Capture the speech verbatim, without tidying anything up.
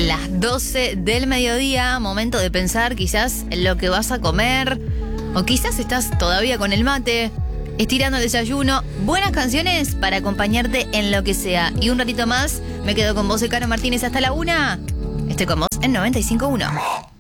las doce del mediodía, momento de pensar quizás en lo que vas a comer, o quizás estás todavía con el mate, estirando el desayuno. Buenas canciones para acompañarte en lo que sea. Y un ratito más me quedo con vos, Caro Martínez, hasta la una. Estoy con vos en noventa y cinco punto uno.